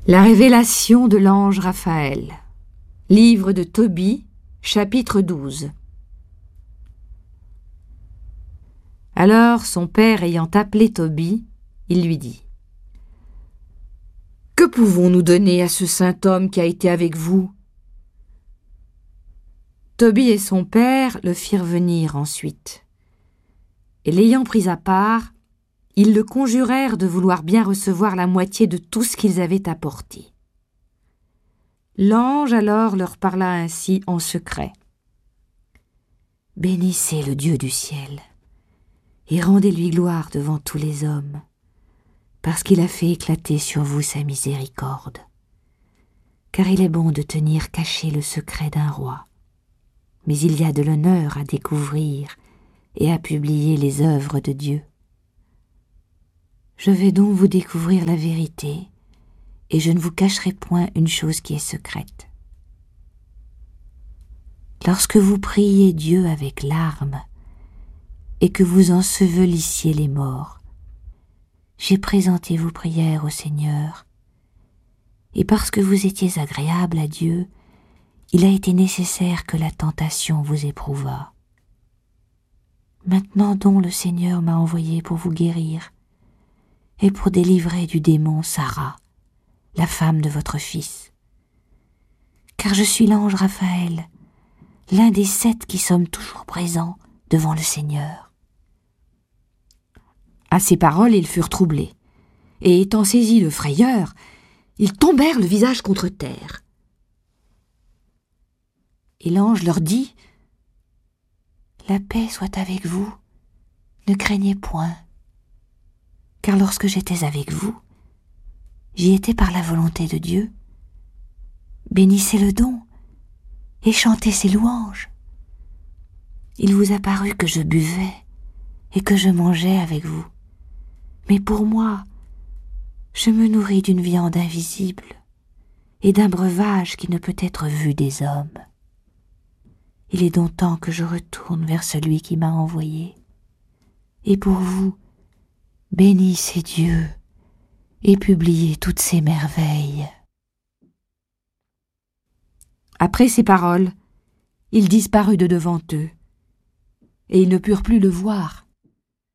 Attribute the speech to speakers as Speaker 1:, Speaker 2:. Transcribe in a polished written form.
Speaker 1: La révélation de l'ange Raphaël. Livre de Tobie, chapitre 12. Alors son père ayant appelé Tobie, il lui dit : « Que pouvons-nous donner à ce saint homme qui a été avec vous ?» Tobie et son père le firent venir ensuite. Et l'ayant pris à part, ils le conjurèrent de vouloir bien recevoir la moitié de tout ce qu'ils avaient apporté. L'ange alors leur parla ainsi en secret. « Bénissez le Dieu du ciel, et rendez-lui gloire devant tous les hommes, parce qu'il a fait éclater sur vous sa miséricorde. Car il est bon de tenir caché le secret d'un roi, mais il y a de l'honneur à découvrir et à publier les œuvres de Dieu. Je vais donc vous découvrir la vérité, et je ne vous cacherai point une chose qui est secrète. Lorsque vous priez Dieu avec larmes, et que vous ensevelissiez les morts, j'ai présenté vos prières au Seigneur, et parce que vous étiez agréable à Dieu, il a été nécessaire que la tentation vous éprouvât. Maintenant donc le Seigneur m'a envoyé pour vous guérir, et pour délivrer du démon Sarah, la femme de votre fils. Car je suis l'ange Raphaël, l'un des 7 qui sommes toujours présents devant le Seigneur. » À ces paroles, ils furent troublés, et étant saisis de frayeur, ils tombèrent le visage contre terre. Et l'ange leur dit : « La paix soit avec vous, ne craignez point. Car lorsque j'étais avec vous, j'y étais par la volonté de Dieu. Bénissez-le donc et chantez ses louanges. Il vous a paru que je buvais et que je mangeais avec vous. Mais pour moi, je me nourris d'une viande invisible et d'un breuvage qui ne peut être vu des hommes. Il est donc temps que je retourne vers celui qui m'a envoyé. Et pour vous, bénissez Dieu et publiez toutes ses merveilles. » Après ces paroles, il disparut de devant eux, et ils ne purent plus le voir.